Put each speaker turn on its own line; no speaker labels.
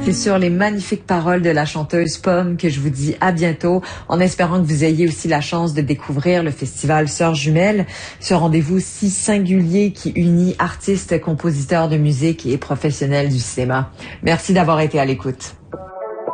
C'est sur les magnifiques paroles de la chanteuse Pomme que je vous dis à bientôt, en espérant que vous ayez aussi la chance de découvrir le festival Sœurs Jumelles, ce rendez-vous si singulier qui unit artistes, compositeurs de musique et professionnels du cinéma. Merci d'avoir été à l'écoute.